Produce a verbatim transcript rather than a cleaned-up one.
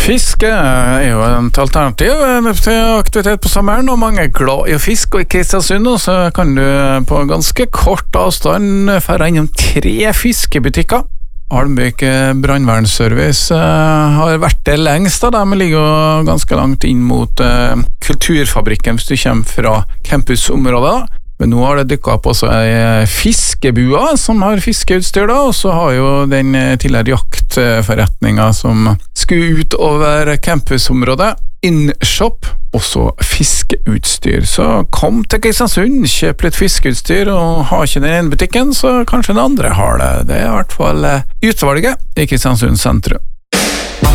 Fiske er jo et alternativ til aktivitet på sommeren, og mange er glad i å fiske, og i Kristiansund så kan du på ganske kort avstand fære innom tre fiskebutikker. Almvik brandvernservice uh, har vært det lengst av dem, ligger jo ganske langt inn mot uh, Kulturfabrikken hvis du kommer fra campusområdet. Men nå har det dykket opp også ei fiskebua som har fiskeutstyr da, og så har jo den tidligere jaktforretningen som skulle ut over campusområdet, InShop, også fiskeutstyr. Så kom til Kristiansund, kjøp litt fiskeutstyr, og har ikke den ene butikken, så kanskje den andre har det. Det er i hvert fall utvalget i Kristiansund sentrum.